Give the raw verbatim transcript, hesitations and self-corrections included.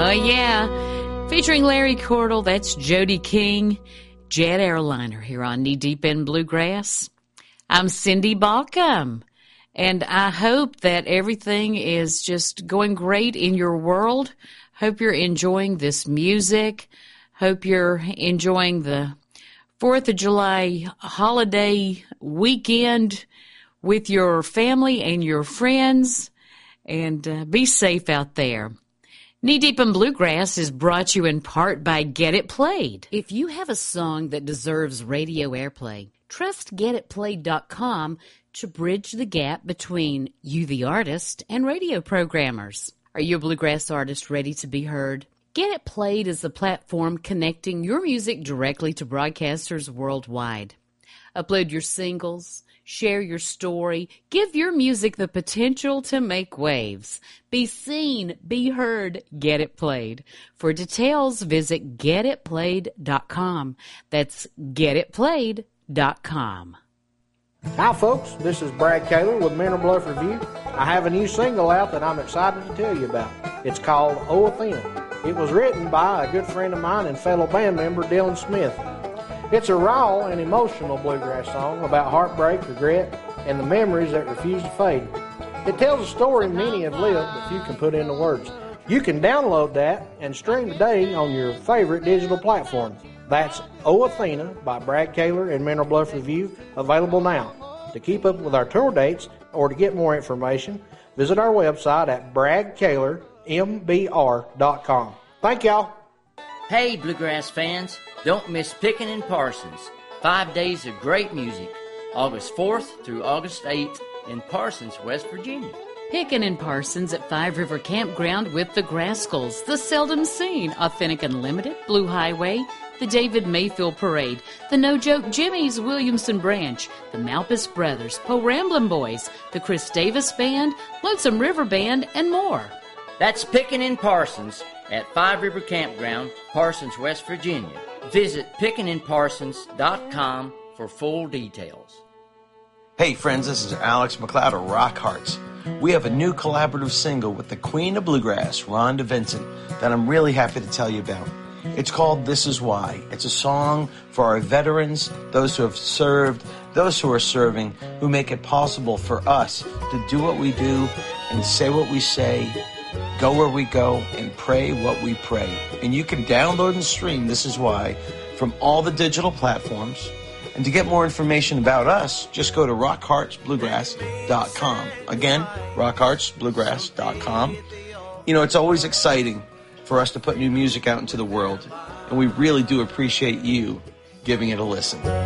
Oh, yeah. Featuring Larry Cordell, that's Jody King, Jet Airliner here on Knee Deep in Bluegrass. I'm Cindy Balcom, and I hope that everything is just going great in your world. Hope you're enjoying this music. Hope you're enjoying the fourth of July holiday weekend with your family and your friends, and uh, be safe out there. Knee Deep in Bluegrass is brought to you in part by Get It Played. If you have a song that deserves radio airplay, trust get it played dot com to bridge the gap between you, the artist, and radio programmers. Are you a bluegrass artist ready to be heard? Get It Played is the platform connecting your music directly to broadcasters worldwide. Upload your singles, share your story, give your music the potential to make waves. Be seen, be heard, Get It Played. For details, visit get it played dot com. That's get it played dot com. Hi folks, this is Brad Kaler with Mineral Bluff Review. I have a new single out that I'm excited to tell you about. It's called Oh Athena. It was written by a good friend of mine and fellow band member Dylan Smith. It's a raw and emotional bluegrass song about heartbreak, regret, and the memories that refuse to fade. It tells a story many have lived but few can put into words. You can download that and stream today on your favorite digital platform. That's Oh Athena by Brad Kaler and Mineral Bluff Review, available now. To keep up with our tour dates or to get more information, visit our website at brad kaler m b r dot com. Thank y'all. Hey, bluegrass fans, don't miss Pickin' and Parsons. Five days of great music, August fourth through August eighth in Parsons, West Virginia. Pickin' and Parsons at Five River Campground with the Grascals, The Seldom Seen, Authentic Unlimited, Blue Highway, the David Mayfield Parade, the No Joke Jimmys, Williamson Branch, the Malpas Brothers, Po Ramblin' Boys, the Chris Davis Band, Lonesome River Band, and more. That's Pickin' and Parsons at Five River Campground, Parsons, West Virginia. Visit pickin and parsons dot com for full details. Hey friends, this is Alex McLeod of Rock Hearts. We have a new collaborative single with the Queen of Bluegrass, Rhonda Vincent, that I'm really happy to tell you about. It's called This Is Why. It's a song for our veterans, those who have served, those who are serving, who make it possible for us to do what we do and say what we say, go where we go, and pray what we pray. And you can download and stream This Is Why from all the digital platforms. And to get more information about us, just go to rock hearts bluegrass dot com. Again, rock hearts bluegrass dot com. You know, it's always exciting for us to put new music out into the world, and we really do appreciate you giving it a listen.